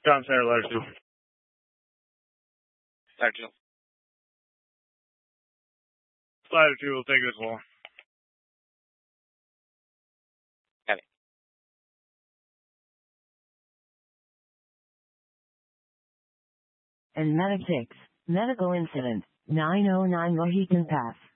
Town Center, letter 2. Letter 2. Letter 2 will take this long. Got it. And Medic 6, medical incident, 909 Mohican Pass.